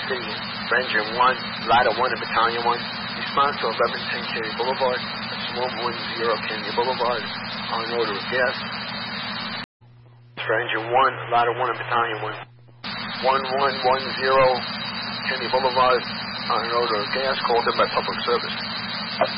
City, Ranger 1, Ladder 1, and Battalion 1. Response to 1110 Kennedy Boulevard, Swarm 10 Kennedy Boulevard, on order of gas. Ranger 1, Ladder 1, and Battalion 1. 1110 Kennedy Boulevard, on order of gas, called in by public service.